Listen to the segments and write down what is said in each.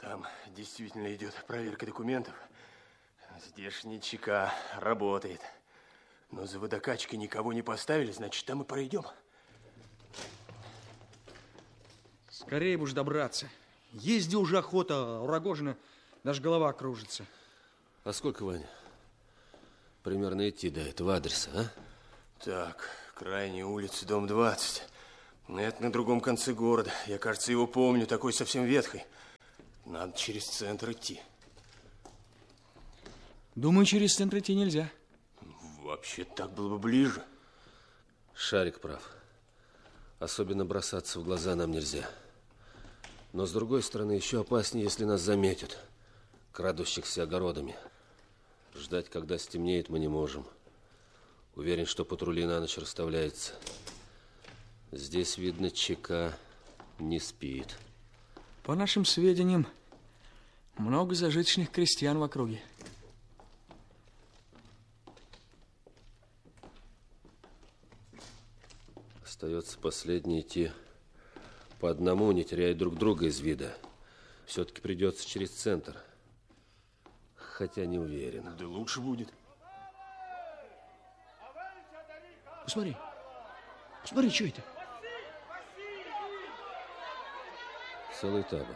Там действительно идет проверка документов. Здешний ЧК работает. Но за водокачкой никого не поставили, значит, там и пройдем. Скорее бы уж добраться. Езди уже охота, у Рогожина даже голова кружится. А сколько, Ваня, примерно идти до этого адреса, а? Так, крайняя улица, дом 20. Это на другом конце города. Я, кажется, его помню, такой совсем ветхий. Надо через центр идти. Думаю, через центр идти нельзя. Вообще так было бы ближе. Шарик прав. Особенно бросаться в глаза нам нельзя. Но, с другой стороны, еще опаснее, если нас заметят, крадущихся огородами. Ждать, когда стемнеет, мы не можем. Уверен, что патрули на ночь расставляются. Здесь, видно, ЧК не спит. По нашим сведениям, много зажиточных крестьян в округе. Остается последний идти по одному, не теряя друг друга из вида. Все-таки придется через центр. Хотя не уверен. Да лучше будет. Посмотри. Посмотри, что это? Целый табор.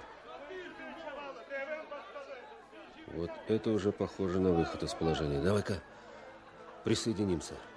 Вот это уже похоже на выход из положения. Давай-ка присоединимся.